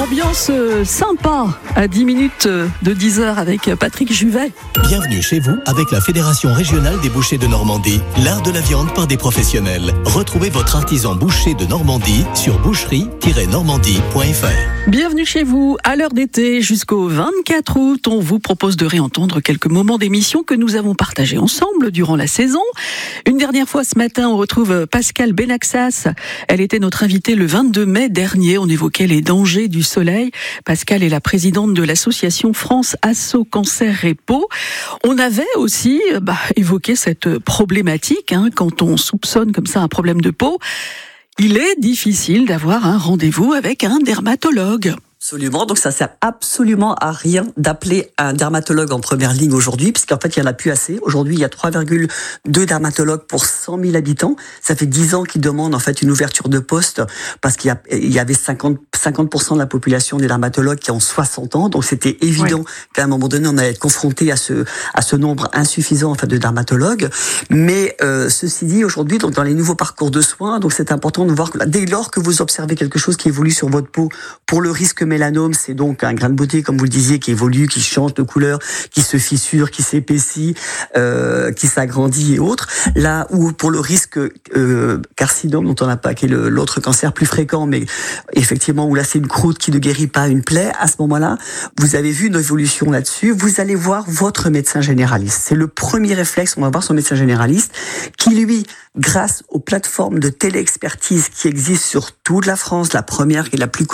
Ambiance sympa à 10 minutes de 10h avec Patrick Juvet. Bienvenue chez vous avec la Fédération régionale des bouchers de Normandie. L'art de la viande par des professionnels. Retrouvez votre artisan boucher de Normandie sur boucherie-normandie.fr. Bienvenue chez vous à l'heure d'été jusqu'au 24 août. On vous propose de réentendre quelques moments d'émission que nous avons partagés ensemble durant la saison. Une dernière fois ce matin, on retrouve Pascale Benaxas. Elle était notre invitée le 22 mai dernier. On évoquait les dangers du soleil. Pascale est la présidente de l'association France Asso Cancer et Peau. On avait aussi évoqué cette problématique, quand on soupçonne comme ça un problème de peau. Il est difficile d'avoir un rendez-vous avec un dermatologue. Absolument, donc ça sert absolument à rien d'appeler un dermatologue en première ligne aujourd'hui, puisqu'en fait il n'y en a plus assez. Aujourd'hui il y a 3,2 dermatologues pour 100 000 habitants. Ça fait 10 ans qu'ils demandent en fait une ouverture de poste, parce qu'il y avait 50% de la population des dermatologues qui ont 60 ans, donc c'était évident qu'à un moment donné on allait être confronté à ce nombre insuffisant en fait de dermatologues. Mais ceci dit, aujourd'hui donc dans les nouveaux parcours de soins, donc c'est important de voir que dès lors que vous observez quelque chose qui évolue sur votre peau, pour le risque mélanome, c'est donc un grain de beauté, comme vous le disiez, qui évolue, qui change de couleur, qui se fissure, qui s'épaissit, qui s'agrandit et autres. Là où pour le risque carcinome, dont on n'a pas, qui est l'autre cancer plus fréquent, mais effectivement où là c'est une croûte qui ne guérit pas une plaie, à ce moment-là, vous avez vu une évolution là-dessus, vous allez voir votre médecin généraliste. C'est le premier réflexe, on va voir son médecin généraliste, qui lui, grâce aux plateformes de téléexpertise qui existent sur toute la France, la première et la plus